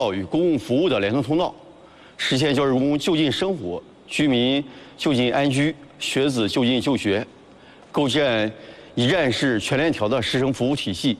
与公共服务的连通通道，实现教职工就近生活、居民就近安居、学子就近就学，构建一站式全链条的师生服务体系。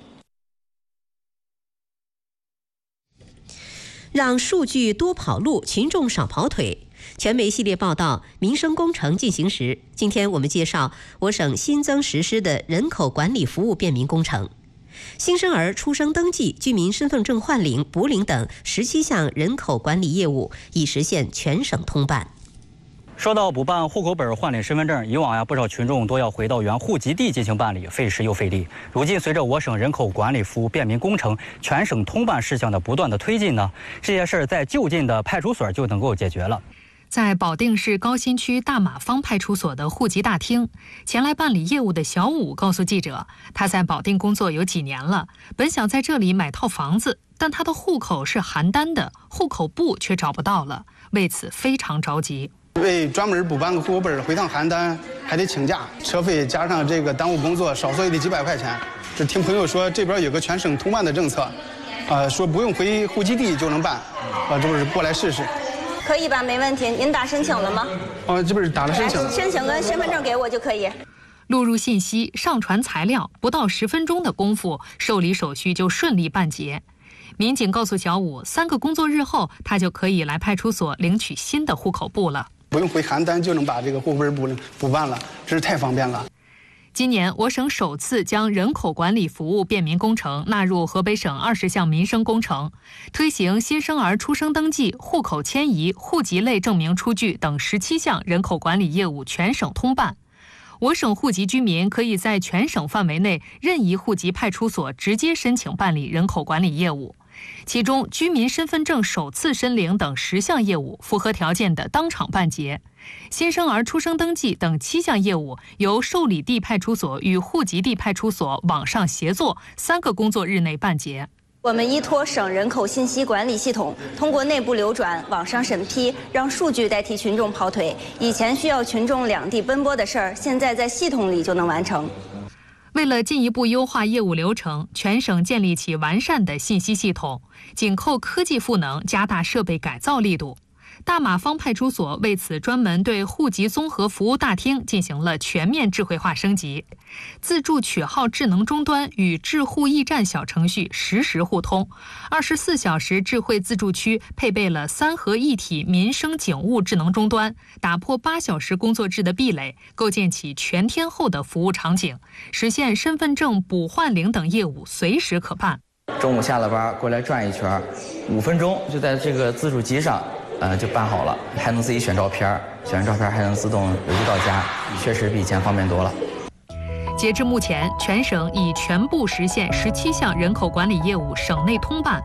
让数据多跑路，群众少跑腿。全媒系列报道，民生工程进行时。今天我们介绍我省新增实施的人口管理服务便民工程。新生儿出生登记、居民身份证换领、补领等17项人口管理业务已实现全省通办。 说到补办户口本、换领身份证，以往不少群众都要回到原户籍地进行办理，费时又费力。如今，随着我省人口管理服务便民工程全省通办事项的不断的推进呢，这些事儿在就近的派出所就能够解决了。 在保定市高新区大马坊派出所的户籍大厅，前来办理业务的小武告诉记者，他在保定工作有几年了，本想在这里买套房子，但他的户口是邯郸的，户口簿却找不到了，为此非常着急。 为专门补办个户口本回趟邯郸还得请假，车费加上这个耽误工作，少说也得几百块钱。这听朋友说这边有个全省通办的政策，说不用回户籍地就能办，这不是过来试试。 可以吧？没问题。您打申请了吗？ 这不是打了申请了。 申请个身份证给我就可以。 录入信息，上传材料，不到10分钟的功夫，受理手续就顺利办结。民警告诉小武，3个工作日后，他就可以来派出所领取新的户口簿了。 不用回邯郸就能把这个户口本补办了，真是太方便了。 今年，我省首次将人口管理服务便民工程纳入河北省20项民生工程，推行新生儿出生登记、户口迁移、户籍类证明出具等17项人口管理业务全省通办。我省户籍居民可以在全省范围内任意户籍派出所直接申请办理人口管理业务。其中，居民身份证首次申领等10项业务符合条件的当场办结，新生儿出生登记等7项业务由受理地派出所与户籍地派出所网上协作3个工作日内办结。 我们依托省人口信息管理系统，通过内部流转、网上审批，让数据代替群众跑腿。以前需要群众两地奔波的事儿，现在在系统里就能完成。 为了进一步优化业务流程，全省建立起完善的信息系统，紧扣科技赋能，加大设备改造力度。大马坊派出所为此专门对户籍综合服务大厅进行了全面智慧化升级，自助取号智能终端与智户驿站小程序实时互通，24小时智慧自助区配备了3合一体民生警务智能终端，打破8小时工作制的壁垒，构建起全天候的服务场景，实现身份证补换领等业务随时可办。 中午下了班过来转一圈，5分钟就在这个自助机上就办好了，还能自己选照片，选完照片还能自动邮寄到家，确实比以前方便多了。 截至目前，全省已全部实现17项人口管理业务省内通办，